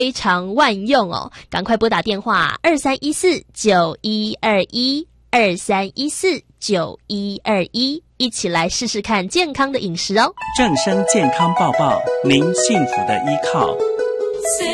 非常万用哦，赶快拨打电话2314-9121，2314-9121，一起来试试看健康的饮食哦。 正声健康报报，您幸福的依靠。